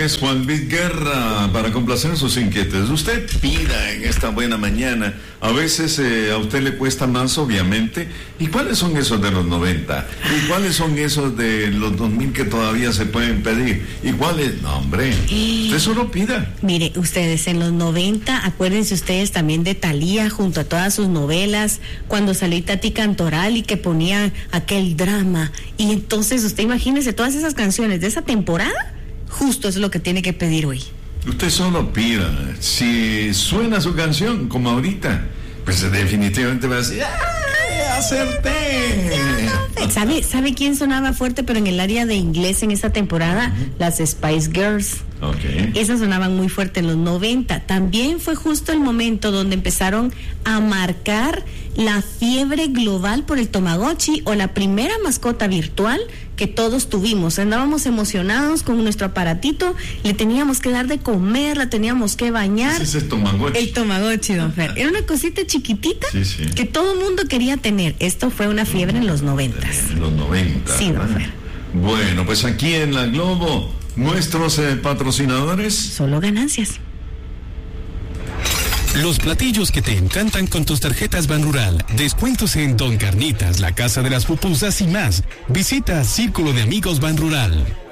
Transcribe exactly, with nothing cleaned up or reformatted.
es Juan Luis Guerra, para complacer sus inquietudes. Usted pida en esta buena mañana. A veces eh, a usted le cuesta más, obviamente. ¿Y cuáles son esos de los noventa? ¿Y cuáles son esos de los dos mil que todavía se pueden pedir? ¿Y cuáles? No, hombre, usted solo pida. Mire, ustedes en los noventa, acuérdense ustedes también de Thalía, junto a todas sus novelas, cuando salió Tati Cantoral y que ponía aquel drama. Y entonces usted imagínese todas esas canciones de esa temporada, justo es lo que tiene que pedir hoy. Usted solo pida. Si suena su canción, como ahorita, pues definitivamente va a decir, ¡ay, acerté! ¿Sabe, ¿Sabe quién sonaba fuerte, pero en el área de inglés en esa temporada? Uh-huh. Las Spice Girls. Okay. Esas sonaban muy fuerte en los noventa. También fue justo el momento donde empezaron a marcar la fiebre global por el Tamagotchi, o la primera mascota virtual que todos tuvimos. Andábamos emocionados con nuestro aparatito, le teníamos que dar de comer, la teníamos que bañar. Ese es el Tamagotchi. El Tamagotchi, don Fer. Era una cosita chiquitita, sí, sí, que todo el mundo quería tener. Esto fue una fiebre en los noventas. En los noventa. Sí, don Fer. Bueno, pues aquí en La Globo, nuestros eh, patrocinadores. Solo ganancias. Los platillos que te encantan con tus tarjetas Banrural. Descuentos en Don Carnitas, la Casa de las Pupusas y más. Visita Círculo de Amigos Banrural.